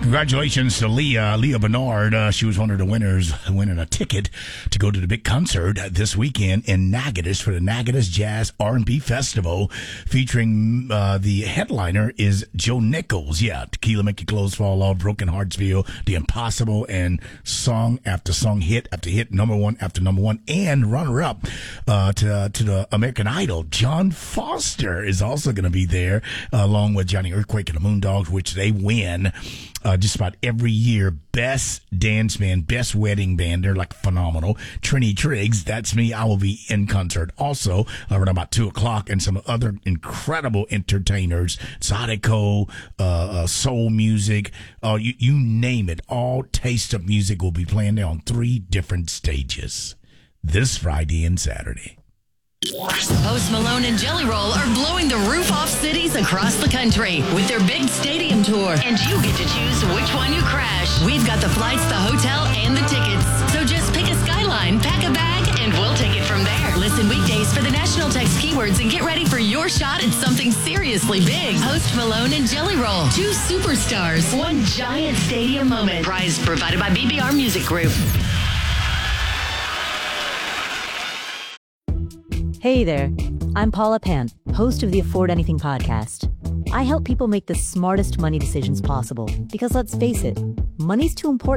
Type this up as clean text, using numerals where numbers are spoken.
Congratulations to Leah Bernard. She was one of the winners, winning a ticket to go to the big concert this weekend in Natchitoches for the Natchitoches Jazz R&B Festival, featuring the headliner is Joe Nichols. Yeah, Tequila Make Your Clothes Fall Off, Broken Hearts Feel, The Impossible, and song after song, hit after hit, number one after number one, and runner-up to the American Idol. John Foster is also going to be there, along with Johnny Earthquake and the Moondogs, which they win just about every year. Best dance band, best wedding band. They're like phenomenal. Trini Triggs, that's me. I will be in concert also around about 2:00, and some other incredible entertainers. Zydeco, soul music, you name it. All taste of music will be playing there on 3 different stages this Friday and Saturday. Post Malone and Jelly Roll are blowing the roof off cities across the country with their big stadium tour, and you get to choose which one you crash. We've got the flights, the hotel, and the tickets. So just pick a skyline, pack a bag, and we'll take it from there. Listen weekdays for the national text keywords and get ready for your shot at something seriously big. Post Malone and Jelly Roll, 2 superstars, 1 giant stadium moment. Prize provided by BBR Music Group. Hey there, I'm Paula Pant, host of the Afford Anything podcast. I help people make the smartest money decisions possible because, let's face it, money's too important